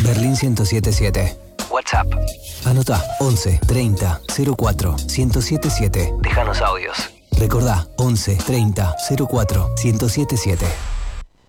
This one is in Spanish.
Berlín 1077. WhatsApp. Anota 11 30 04 1077. Déjanos audios. Recordá 11 30 04 1077.